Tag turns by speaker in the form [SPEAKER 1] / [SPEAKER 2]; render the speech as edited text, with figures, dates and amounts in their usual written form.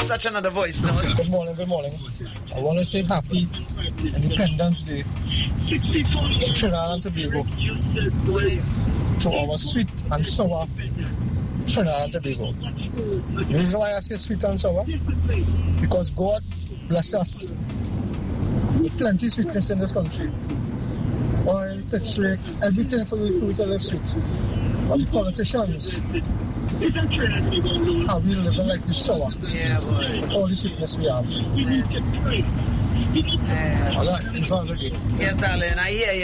[SPEAKER 1] such another voice. No?
[SPEAKER 2] Good morning. I want to say happy Independence Day to Trinidad and Tobago, to our sweet and sour Trinidad and Tobago. The reason why I say sweet and sour, because God bless us with plenty of sweetness in this country. Oil, pitch lake, everything for the fruit and live sweet. But the politicians are we living like the sour.
[SPEAKER 1] Yeah, boy.
[SPEAKER 2] All the sweetness we have.
[SPEAKER 1] Yeah.
[SPEAKER 2] All right, enjoy the day.
[SPEAKER 1] Yes, darling, I hear you.